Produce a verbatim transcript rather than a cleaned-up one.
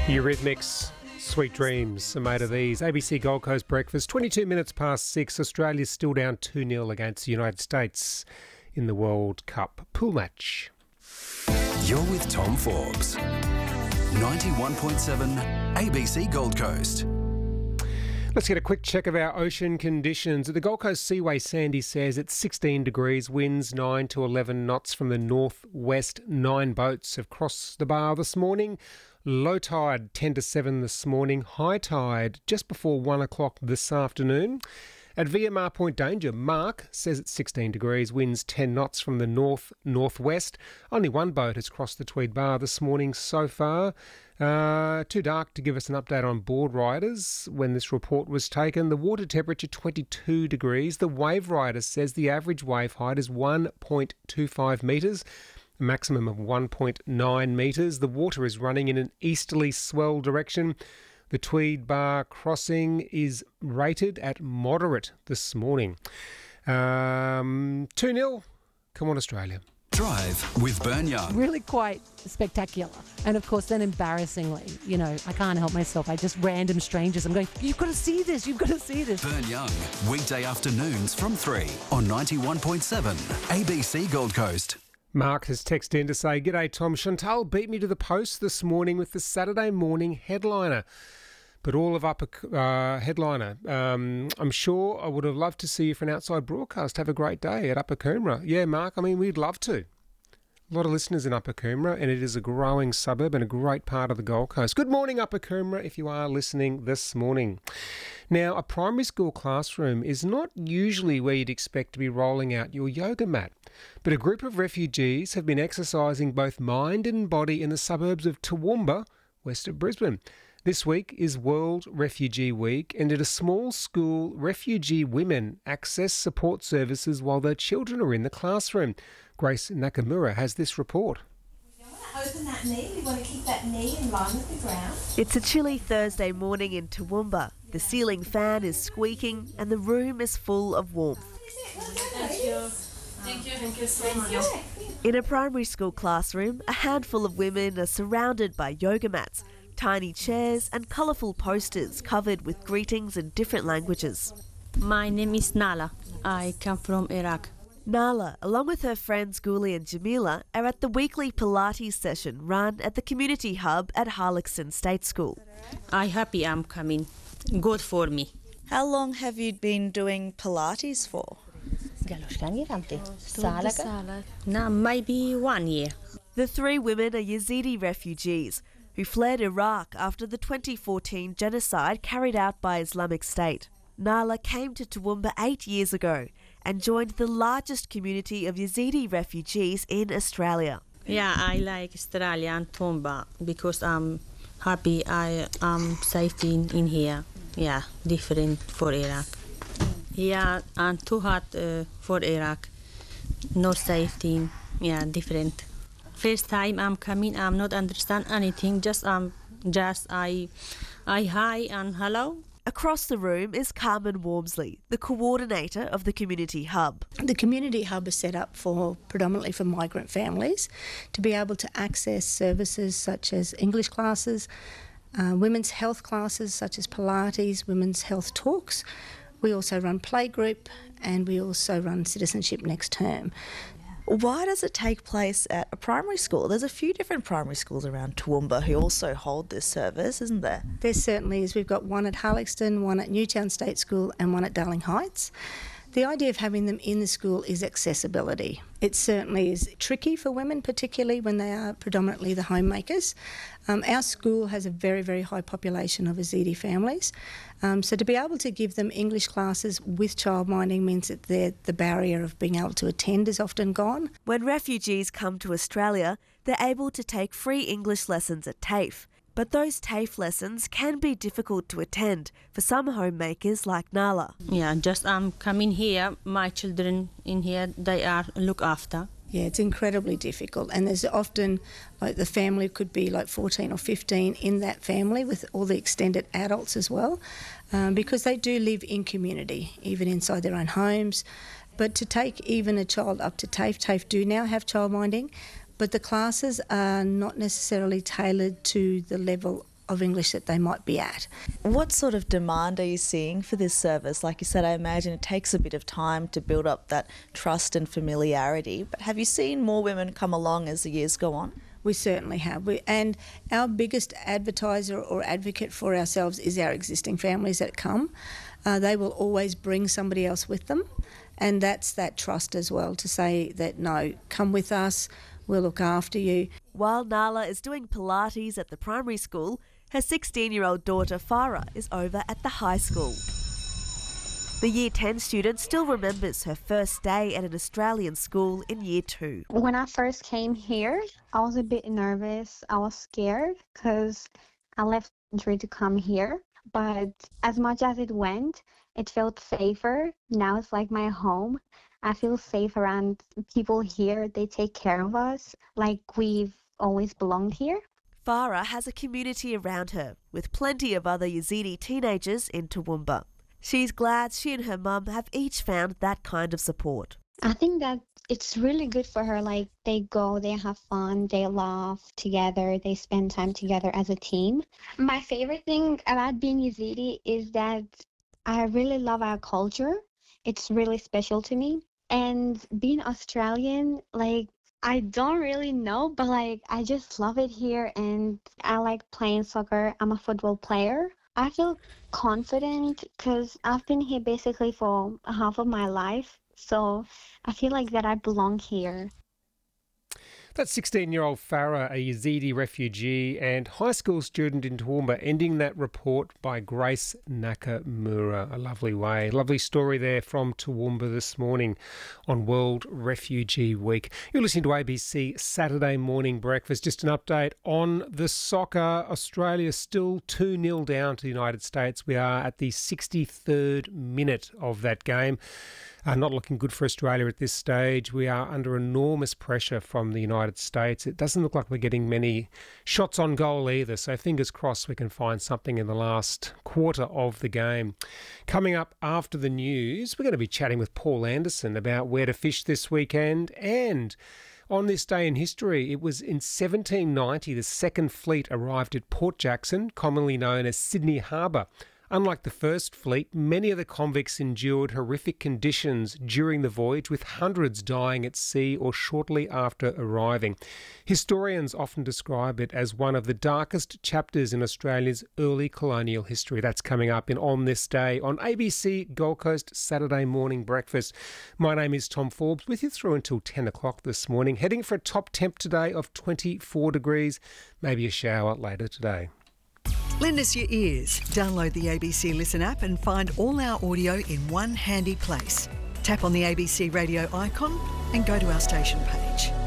Eurythmics, Sweet Dreams are made of these. A B C Gold Coast Breakfast, twenty-two minutes past six. Australia's still down two nil against the United States in the World Cup pool match. You're with Tom Forbes. ninety-one point seven A B C Gold Coast. Let's get a quick check of our ocean conditions. At the Gold Coast Seaway, Sandy says it's sixteen degrees, winds nine to eleven knots from the northwest. Nine boats have crossed the bar this morning. Low tide ten to seven this morning. High tide just before one o'clock this afternoon. At V M R Point Danger, Mark says it's sixteen degrees, winds ten knots from the north-northwest. Only one boat has crossed the Tweed Bar this morning so far. Uh, too dark to give us an update on board riders when this report was taken. The water temperature twenty-two degrees. The wave rider says the average wave height is one point two five metres. A maximum of one point nine metres. The water is running in an easterly swell direction. The Tweed Bar crossing is rated at moderate this morning. Um, two nil. Come on, Australia. Drive with Burn Young. Really quite spectacular. And of course, then embarrassingly, you know, I can't help myself. I just random strangers. I'm going, you've got to see this. You've got to see this. Burn Young, weekday afternoons from three on ninety-one point seven A B C Gold Coast. Mark has texted in to say, "G'day Tom, Chantal beat me to the post this morning with the Saturday morning headliner. But all of upper uh, headliner. Um, I'm sure I would have loved to see you for an outside broadcast. Have a great day at Upper Coomera." Yeah, Mark, I mean, we'd love to. A lot of listeners in Upper Coomera, and it is a growing suburb and a great part of the Gold Coast. Good morning, Upper Coomera, if you are listening this morning. Now, a primary school classroom is not usually where you'd expect to be rolling out your yoga mat, but a group of refugees have been exercising both mind and body in the suburbs of Toowoomba, west of Brisbane. This week is World Refugee Week, and at a small school, refugee women access support services while their children are in the classroom. Grace Nakamura has this report. You want to open that knee, you want to keep that knee in line with the ground. It's a chilly Thursday morning in Toowoomba. The ceiling fan is squeaking and the room is full of warmth. Thank you. Thank you. Thank you so much. In a primary school classroom, a handful of women are surrounded by yoga mats, tiny chairs and colourful posters covered with greetings in different languages. My name is Nala. I come from Iraq. Nala, along with her friends Guli and Jamila, are at the weekly Pilates session run at the community hub at Harlexton State School. I happy I'm coming. Good for me. How long have you been doing Pilates for? Now, maybe one year. The three women are Yazidi refugees who fled Iraq after the twenty fourteen genocide carried out by Islamic State. Nala came to Toowoomba eight years ago and joined the largest community of Yazidi refugees in Australia. Yeah, I like Australia and Toowoomba because I'm happy I am safe in, in here. Yeah, different for Iraq. Yeah, and too hot uh, for Iraq. No safety. Yeah, different. First time I'm coming, I'm not understand anything. Just um, just I, I hi and hello. Across the room is Carmen Wormsley, the coordinator of the community hub. The community hub is set up for predominantly for migrant families to be able to access services such as English classes, uh, women's health classes such as Pilates, women's health talks. We also run playgroup and we also run citizenship next term. Why does it take place at a primary school? There's a few different primary schools around Toowoomba who also hold this service, isn't there? There certainly is. We've got one at Harlexton, one at Newtown State School and one at Darling Heights. The idea of having them in the school is accessibility. It certainly is tricky for women, particularly when they are predominantly the homemakers. Um, our school has a very, very high population of Yazidi families. Um, so to be able to give them English classes with childminding means that the barrier of being able to attend is often gone. When refugees come to Australia, they're able to take free English lessons at TAFE. But those TAFE lessons can be difficult to attend for some homemakers like Nala. Yeah, just I'm um, coming here, my children in here, they are looked after. Yeah, it's incredibly difficult, and there's often, like the family could be like fourteen or fifteen in that family with all the extended adults as well, um, because they do live in community, even inside their own homes. But to take even a child up to TAFE, TAFE do now have childminding, but the classes are not necessarily tailored to the level of English that they might be at. What sort of demand are you seeing for this service? Like you said, I imagine it takes a bit of time to build up that trust and familiarity, but have you seen more women come along as the years go on? We certainly have. We, and our biggest advertiser or advocate for ourselves is our existing families that come. Uh, they will always bring somebody else with them, and that's that trust as well, to say that, no, come with us, we'll look after you. While Nala is doing Pilates at the primary school, her sixteen-year-old daughter Farah is over at the high school. The Year ten student still remembers her first day at an Australian school in Year two. When I first came here, I was a bit nervous. I was scared because I left the country to come here. But as much as it went, it felt safer. Now it's like my home. I feel safe around people here. They take care of us like we've always belonged here. Farah has a community around her, with plenty of other Yazidi teenagers in Toowoomba. She's glad she and her mum have each found that kind of support. I think that it's really good for her. Like, they go, they have fun, they laugh together, they spend time together as a team. My favorite thing about being Yazidi is that I really love our culture. It's really special to me. And being Australian, like, I don't really know, but like, I just love it here, and I like playing soccer. I'm a football player. I feel confident because I've been here basically for half of my life. So I feel like that I belong here. That's sixteen-year-old Farah, a Yazidi refugee and high school student in Toowoomba, ending that report by Grace Nakamura. A lovely way. Lovely story there from Toowoomba this morning on World Refugee Week. You're listening to A B C Saturday Morning Breakfast. Just an update on the soccer. Australia still two nil down to the United States. We are at the sixty-third minute of that game. Uh, not looking good for Australia at this stage. We are under enormous pressure from the United States. It doesn't look like we're getting many shots on goal either, so fingers crossed we can find something in the last quarter of the game. Coming up after the news, we're going to be chatting with Paul Anderson about where to fish this weekend. And on this day in history, it was in seventeen ninety the Second Fleet arrived at Port Jackson, commonly known as Sydney Harbour. Unlike the First Fleet, many of the convicts endured horrific conditions during the voyage, with hundreds dying at sea or shortly after arriving. Historians often describe it as one of the darkest chapters in Australia's early colonial history. That's coming up in On This Day on A B C Gold Coast Saturday Morning Breakfast. My name is Tom Forbes, with you through until ten o'clock this morning, heading for a top temp today of twenty-four degrees, maybe a shower later today. Lend us your ears. Download the A B C Listen app and find all our audio in one handy place. Tap on the A B C radio icon and go to our station page.